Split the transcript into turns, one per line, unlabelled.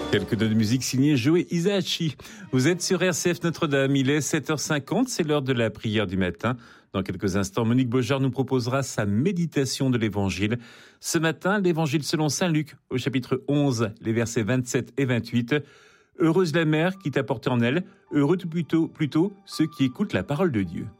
Quelques notes de musique signées Joe Hisaishi. Vous êtes sur RCF Notre-Dame, il est 7h50, c'est l'heure de la prière du matin. Dans quelques instants, Monique Beaujard nous proposera sa méditation de l'Évangile. Ce matin, l'Évangile selon Saint Luc, au chapitre 11, les versets 27 et 28. Heureuse la mère qui t'a porté en elle, heureux plutôt ceux qui écoutent la parole de Dieu.